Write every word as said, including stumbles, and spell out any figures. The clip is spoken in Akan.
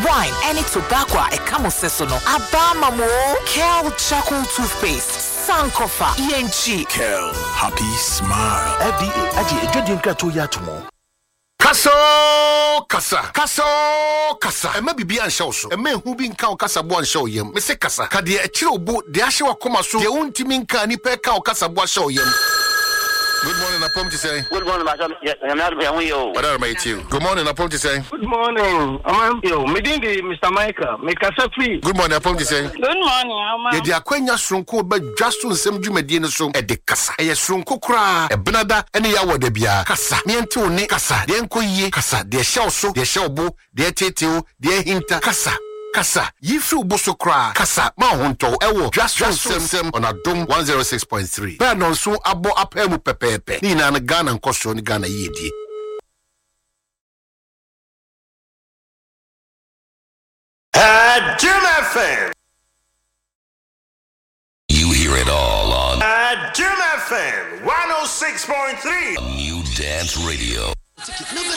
wine, any tobacco, a camel sesono. Abama mo, Kel charcoal toothpaste, Sankofa, E N G. Kel, happy smile. F D A, Aji, Ejodi Nkrato Yatomo. Kaso kasa kaso kasa ema bibi an show so ema hu bi nka o kasa bo an show yem me se kasa ka de akire obo de ahye wakoma so de untimi nka ni pe ka o kasa bo show yem. Good morning, Apom to say. Good morning, Madam. I'm not going to you. What are you? Good morning, Apom to say. Good morning, I'm you. Meeting the Mister Michael. Make us free. Good morning, Apom to say. Good morning, I'm. Ye di akwanya sonko be dwaso nsem dwumadi ne so e de kasa. E sonko kura e benada ene ya wode bia. Kasa. Me ente oni kasa. De enko yie kasa. De hye so, de hye obo, de teteo, de hinta kasa. Kasa, yifu boso kra, kasa, ma honto, ewo, just sem sem on Adom one oh six point three. Ba non so abo apemu pepepe. Ni na Ghana nkoso ni Ghana yedi. At Jim F M. You hear it all on At Jim F M one oh six point three. New Dance Radio.